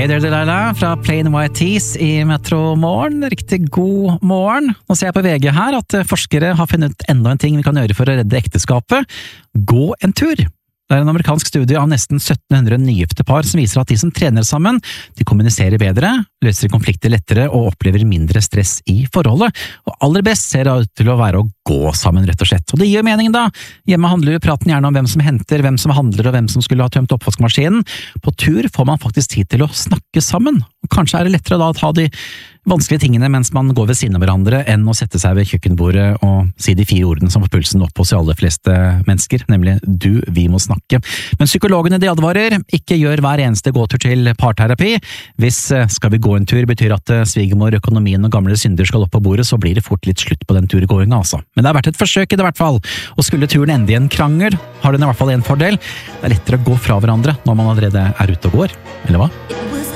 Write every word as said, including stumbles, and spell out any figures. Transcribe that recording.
Hey there, Delilah, fra Plain White Tees i Metro Morgen. Riktig god morgen. Nå ser jeg på V G her at forskere har funnet enda en ting vi kan gjøre for å redde ekteskapet. Gå en tur. Det er en amerikansk studie av nesten sytten hundre nygifte par som viser at de som trener sammen, de kommuniserer bedre, løser konflikter lettere og opplever mindre stress i forholdet. Og aller best ser det ut til å være å gå sammen, rett og slett. Og det gir mening da. Hjemme handler jo praten gjerne om hvem som henter, hvem som handler og hvem som skulle ha tømt oppvaskmaskinen. På tur får man faktisk tid til å snakke sammen. Og kanskje er det lettere da å ta de vanskelige tingene mens man går ved siden av hverandre enn å sette seg ved kjøkkenbordet og si de fire ordene som får pulsen opp hos de aller fleste mennesker, nemlig du, vi må snakke. Men psykologene de advarer, ikke gjør hver eneste gåtur til parterapi. Hvis skal vi gå en tur betyr at svigermor, økonomien og gamle synder skal opp på bordet, så blir det fort litt slutt på den turgåinga, altså. Men det har vært et forsøk i det hvert fall, og skulle turen ende i en krangel, har den i hvert fall en fordel. Det er lettere å gå fra hverandre når man allerede er ute og går, eller hva?